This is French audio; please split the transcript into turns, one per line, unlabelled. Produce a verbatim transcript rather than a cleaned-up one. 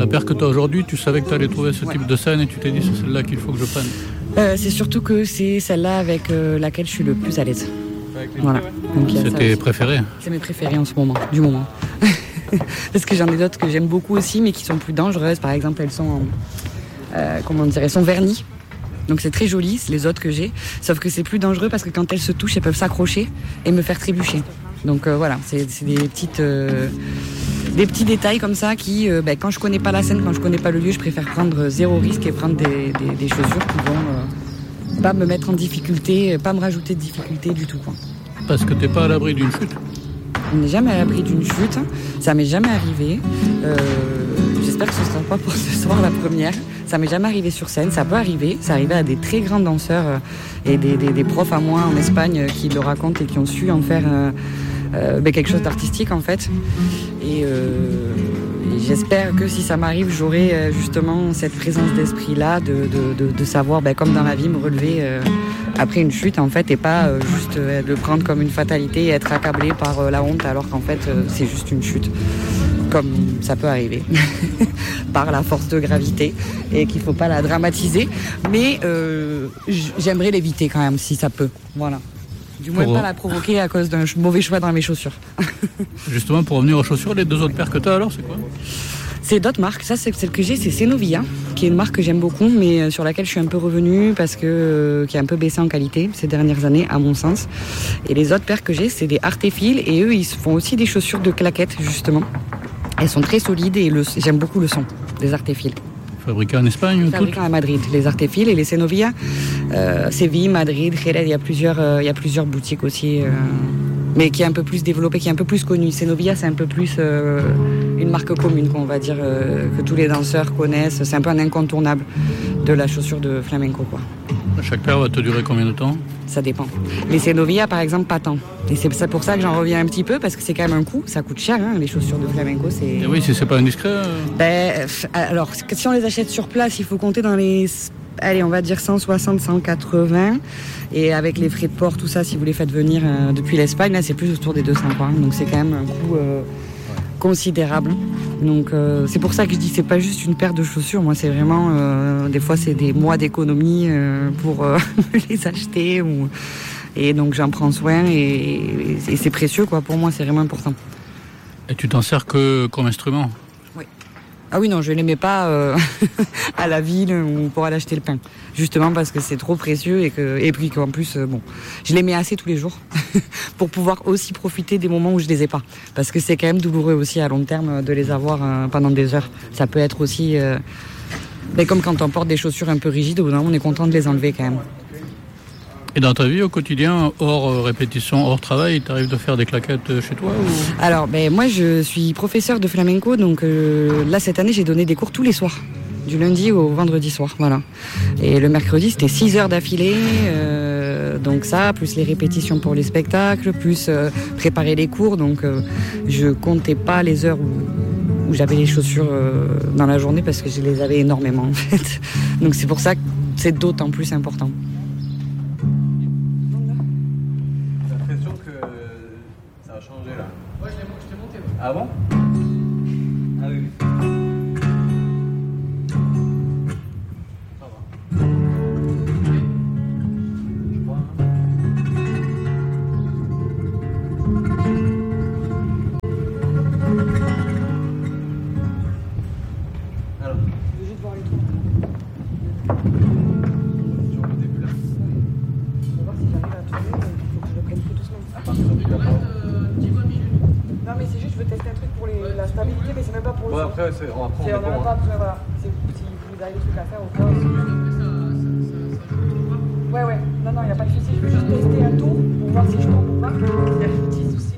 La paire que tu as aujourd'hui, tu savais que tu allais trouver ce
ouais.
type de scène et tu t'es dit c'est celle-là qu'il faut que je prenne.
euh, C'est surtout que c'est celle-là avec euh, laquelle je suis le plus à l'aise. Voilà. Donc,
c'est tes préférés?
C'est mes préférés en ce moment, du moment. Parce que j'en ai d'autres que j'aime beaucoup aussi, mais qui sont plus dangereuses. Par exemple, elles sont, euh, comment dire, elles sont vernies. Donc c'est très joli, c'est les autres que j'ai. Sauf que c'est plus dangereux parce que quand elles se touchent, elles peuvent s'accrocher et me faire trébucher. Donc euh, voilà, c'est, c'est des petites, euh, des petits détails comme ça qui, euh, ben, quand je connais pas la scène, quand je connais pas le lieu, je préfère prendre zéro risque et prendre des, des, des chaussures qui vont euh, pas me mettre en difficulté, pas me rajouter de difficulté du tout, quoi.
Parce que t'es pas à l'abri d'une chute?
On n'est jamais à l'abri d'une chute, ça m'est jamais arrivé. Euh, j'espère que ce ne sera pas pour ce soir la première. Ça m'est jamais arrivé sur scène, ça peut arriver. Ça arrivait à des très grands danseurs euh, et des, des, des profs à moi en Espagne euh, qui le racontent et qui ont su en faire euh, euh, ben, quelque chose d'artistique en fait. Et, euh, et j'espère que si ça m'arrive, j'aurai euh, justement cette présence d'esprit-là de, de, de, de savoir, ben, comme dans la vie, me relever euh, après une chute en fait et pas euh, juste euh, le prendre comme une fatalité et être accablé par euh, la honte alors qu'en fait euh, c'est juste une chute. Comme ça peut arriver, par la force de gravité, et qu'il ne faut pas la dramatiser. Mais euh, j'aimerais l'éviter quand même, si ça peut. Voilà. Du moins, pour... pas la provoquer à cause d'un mauvais choix dans mes chaussures.
Justement, pour revenir aux chaussures, les deux autres paires que tu as alors, c'est quoi?
C'est d'autres marques. Ça, c'est celle que j'ai, c'est Cenovia, qui est une marque que j'aime beaucoup, mais sur laquelle je suis un peu revenue parce que euh, qui a un peu baissé en qualité ces dernières années, à mon sens. Et les autres paires que j'ai, c'est des Artefil, et eux, ils font aussi des chaussures de claquettes, justement. Elles sont très solides et le, j'aime beaucoup le son des Artefil.
Fabriquées en Espagne ou
Fabriquées à Madrid, les Artefil et les Cenovia. Euh, Séville, Madrid, Jerez, il y a plusieurs, euh, il y a plusieurs boutiques aussi, euh, mais qui est un peu plus développée, qui est un peu plus connue. Cenovia, c'est un peu plus euh, une marque commune, qu'on va dire, euh, que tous les danseurs connaissent. C'est un peu un incontournable de la chaussure de flamenco, quoi.
Chaque paire va te durer combien de temps?
Ça dépend. Les Cenovia, par exemple, pas tant. Et c'est pour ça que j'en reviens un petit peu, parce que c'est quand même un coût. Ça coûte cher, hein, les chaussures de flamenco. C'est...
Et oui, si c'est pas indiscret. Euh...
Ben, alors, si on les achète sur place, il faut compter dans les... Allez, on va dire cent soixante, cent quatre-vingts. Et avec les frais de port, tout ça, si vous les faites venir euh, depuis l'Espagne, là, c'est plus autour des deux cents, quoi. Donc c'est quand même un coût euh, considérable. Donc euh, c'est pour ça que je dis c'est pas juste une paire de chaussures. Moi, c'est vraiment... Euh, des fois, c'est des mois d'économie euh, pour euh, les acheter. Ou... Et donc, j'en prends soin. Et, et, et c'est précieux, quoi. Pour moi, c'est vraiment important.
Et tu t'en sers que comme instrument?
Oui. Ah oui, non, je ne les mets pas euh, à la ville ou pour aller acheter le pain. Justement parce que c'est trop précieux et, que, et puis qu'en plus, euh, bon, je les mets assez tous les jours pour pouvoir aussi profiter des moments où je les ai pas. Parce que c'est quand même douloureux aussi à long terme de les avoir euh, pendant des heures. Ça peut être aussi, euh, mais comme quand on porte des chaussures un peu rigides, on est content de les enlever quand même.
Et dans ta vie au quotidien, hors répétition, hors travail, t'arrives de faire des claquettes chez toi ou...
Alors, ben, moi je suis professeure de flamenco, donc euh, là cette année j'ai donné des cours tous les soirs, du lundi au vendredi soir, voilà. Et le mercredi c'était six heures d'affilée, euh, donc ça, plus les répétitions pour les spectacles, plus euh, préparer les cours, donc euh, je comptais pas les heures où, où j'avais les chaussures euh, dans la journée parce que je les avais énormément en fait. Donc c'est pour ça que c'est d'autant plus important.
Ouais, je l'ai monté. Ouais. Ah bon? Ah oui. Ça va. Je crois. Alors.
Je vais juste voir les trucs.
Sur le début là.
On va voir si j'arrive à tourner, il faut que je le prenne tout doucement.
À partir du d'accord.
Non mais c'est juste je veux tester un truc pour les, la stabilité mais c'est même pas pour le
ouais,
son.
après c'est on apprend.
C'est, on n'a pas besoin, voilà. C'est, si vous avez des trucs à faire au cas où. Ouais ouais, non non, il n'y a pas de souci, je veux juste tester un tour pour voir si je tombe ou pas. Il y a un petit souci.